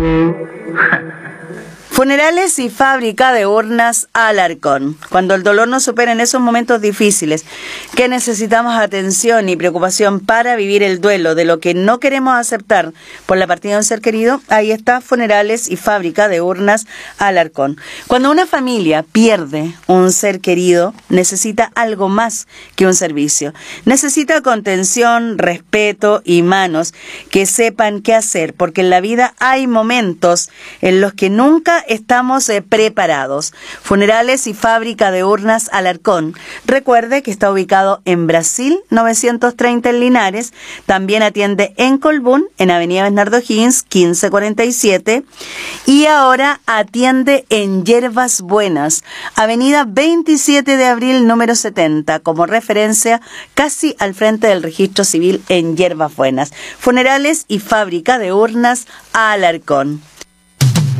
Funerales y fábrica de urnas Alarcón. Cuando el dolor nos supera en esos momentos difíciles, que necesitamos atención y preocupación para vivir el duelo de lo que no queremos aceptar por la partida de un ser querido, ahí está Funerales y fábrica de urnas Alarcón. Cuando una familia pierde un ser querido, necesita algo más que un servicio. Necesita contención, respeto y manos que sepan qué hacer, porque en la vida hay momentos en los que nunca estamos preparados. Funerales y fábrica de urnas Alarcón. Recuerde que está ubicado en Brasil 930 en Linares. También atiende en Colbún, en Avenida Bernardo Higgins 1547. Y ahora atiende en Hierbas Buenas, Avenida 27 de Abril número 70, como referencia casi al frente del registro civil en Hierbas Buenas. Funerales y fábrica de urnas Alarcón.